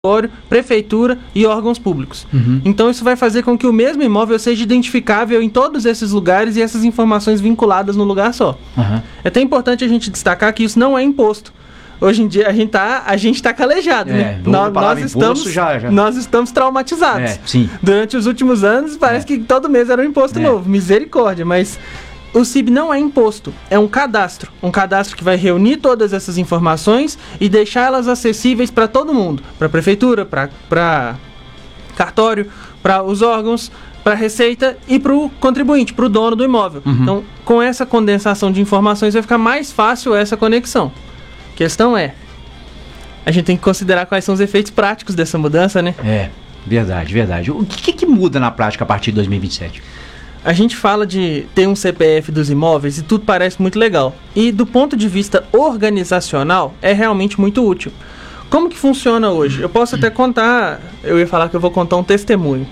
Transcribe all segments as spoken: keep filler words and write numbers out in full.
prefeitura e órgãos públicos. Uhum. Então isso vai fazer com que o mesmo imóvel seja identificável em todos esses lugares e essas informações vinculadas no lugar só. Uhum. É até importante a gente destacar que isso não é imposto. Hoje em dia a gente tá, a gente tá calejado, é, né? Nós, nós, estamos, já, já. nós estamos traumatizados. É, sim. Durante os últimos anos parece é. que todo mês era um imposto é. novo, misericórdia, mas o C I B não é imposto, é um cadastro. Um cadastro que vai reunir todas essas informações e deixar elas acessíveis para todo mundo. Para a prefeitura, para cartório, para os órgãos, para a Receita e para o contribuinte, para o dono do imóvel. Uhum. Então, com essa condensação de informações vai ficar mais fácil essa conexão. A questão é, a gente tem que considerar quais são os efeitos práticos dessa mudança, né? É, verdade, verdade. O que, que muda na prática a partir de dois mil e vinte e sete? A gente fala de ter um C P F dos imóveis e tudo parece muito legal. E do ponto de vista organizacional, é realmente muito útil. Como que funciona hoje? Eu posso até contar, eu ia falar que eu vou contar um testemunho.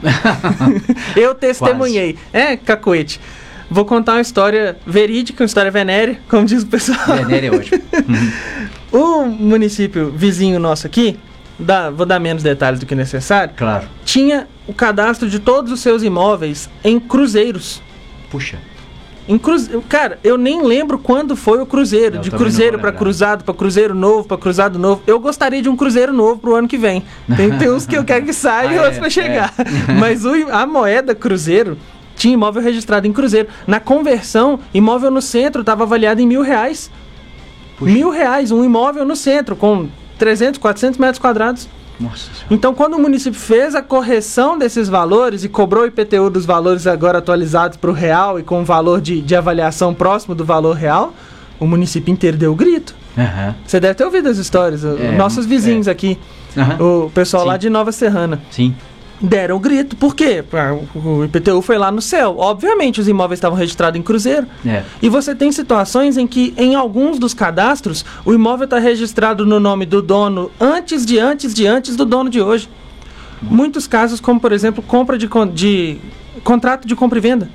Eu testemunhei. Quase. É, cacoete. Vou contar uma história verídica, uma história venérea, como diz o pessoal. Venérea é ótimo. Uhum. O município vizinho nosso aqui, Dá, vou dar menos detalhes do que necessário. Claro. Tinha o cadastro de todos os seus imóveis em cruzeiros. Puxa. Em cruze... Cara, eu nem lembro quando foi o cruzeiro. Eu de cruzeiro para cruzado, para cruzeiro novo, para cruzado novo. Eu gostaria de um cruzeiro novo pro ano que vem. Tem, tem uns que eu quero que saia ah, e outros é, para chegar. É. Mas o, a moeda cruzeiro tinha imóvel registrado em cruzeiro. Na conversão, imóvel no centro estava avaliado em mil reais. Puxa. Mil reais, um imóvel no centro, com trezentos, quatrocentos metros quadrados. Nossa. Então, quando o município fez a correção desses valores e cobrou o I P T U dos valores agora atualizados para o real e com o valor de, de avaliação próximo do valor real, o município inteiro deu o grito. Uhum. Você deve ter ouvido as histórias. É, nossos vizinhos é. aqui, uhum. o pessoal Sim. lá de Nova Serrana. Sim. Deram o grito. Por quê? O I P T U foi lá no céu. Obviamente, os imóveis estavam registrados em cruzeiro. É. E você tem situações em que, em alguns dos cadastros, o imóvel está registrado no nome do dono antes de antes de antes do dono de hoje. Hum. Muitos casos, como, por exemplo, compra de, de contrato de compra e venda.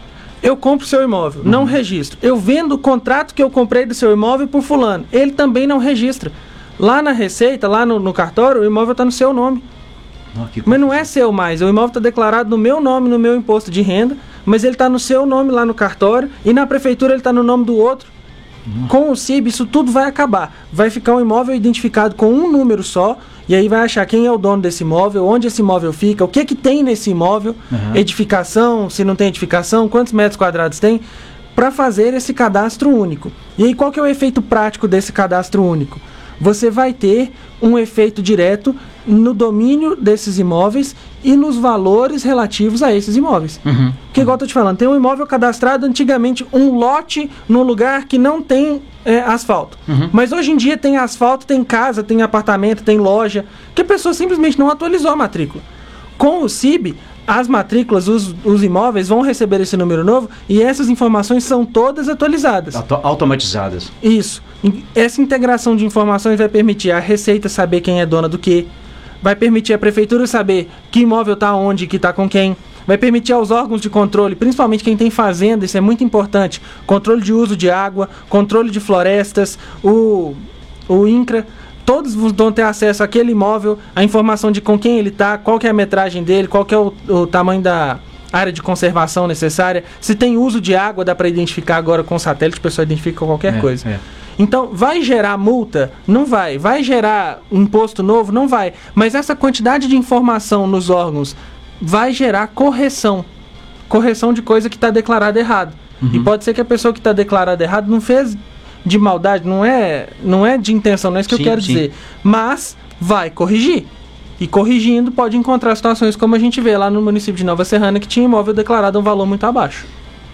Eu compro seu imóvel, uhum. não registro. Eu vendo o contrato que eu comprei do seu imóvel por fulano. Ele também não registra. Lá na Receita, lá no, no cartório, o imóvel está no seu nome. Oh, mas não é seu mais, o imóvel está declarado no meu nome, no meu imposto de renda, mas ele está no seu nome lá no cartório e na prefeitura ele está no nome do outro. Uhum. Com o C I B isso tudo vai acabar, vai ficar um imóvel identificado com um número só e aí vai achar quem é o dono desse imóvel, onde esse imóvel fica, o que que tem nesse imóvel, uhum. edificação, se não tem edificação, quantos metros quadrados tem, para fazer esse cadastro único. E aí qual que é o efeito prático desse cadastro único? Você vai ter um efeito direto no domínio desses imóveis e nos valores relativos a esses imóveis. Uhum. Porque, igual eu tô te falando, tem um imóvel cadastrado antigamente, um lote num lugar que não tem é, asfalto. Uhum. Mas hoje em dia tem asfalto, tem casa, tem apartamento, tem loja, que a pessoa simplesmente não atualizou a matrícula. Com o C I B, as matrículas, os, os imóveis vão receber esse número novo e essas informações são todas atualizadas. Auto- automatizadas. Isso. Essa integração de informações vai permitir a Receita saber quem é dona do quê, vai permitir a prefeitura saber que imóvel está onde, que está com quem, vai permitir aos órgãos de controle, principalmente quem tem fazenda, isso é muito importante, controle de uso de água, controle de florestas, o, o INCRA, todos vão ter acesso àquele imóvel, a informação de com quem ele está, qual que é a metragem dele, qual que é o, o tamanho da área de conservação necessária, se tem uso de água, dá para identificar agora com satélite, o pessoal identifica qualquer é, coisa. É. Então, vai gerar multa? Não vai. Vai gerar imposto novo? Não vai. Mas essa quantidade de informação nos órgãos vai gerar correção. Correção de coisa que está declarada errado. Uhum. E pode ser que a pessoa que está declarada errado não fez de maldade, não é, não é de intenção, não é isso que sim, eu quero sim. dizer. Mas vai corrigir. E corrigindo pode encontrar situações como a gente vê lá no município de Nova Serrana, que tinha imóvel declarado a um valor muito abaixo.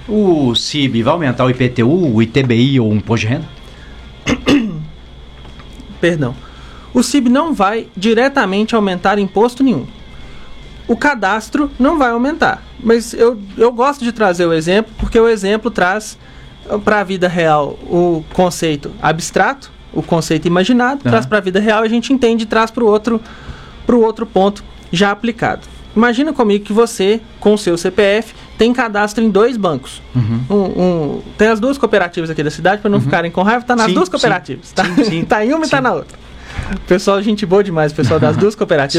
O C I B vai aumentar o I P T U, o I T B I ou o imposto de renda? Perdão. O C I B não vai diretamente aumentar imposto nenhum. O cadastro não vai aumentar. Mas eu, eu gosto de trazer o exemplo, porque o exemplo traz para a vida real o conceito abstrato, o conceito imaginado, uhum. traz para a vida real, a gente entende e traz para o outro, pro outro ponto já aplicado. Imagina comigo que você, com o seu C P F, tem cadastro em dois bancos. Uhum. Um, um, tem as duas cooperativas aqui da cidade, para não uhum. ficarem com raiva, tá nas sim, duas cooperativas. Sim, tá, sim, sim. Tá em uma sim. e tá na outra. Pessoal, gente boa demais, pessoal das duas cooperativas.